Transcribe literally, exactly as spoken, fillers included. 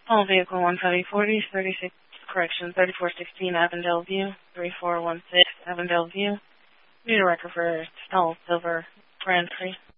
All vehicle one seventy forty, thirty-six, correction, thirty-four sixteen Avondale View, three four one six Avondale View. Need a record for stall silver Grand Prix.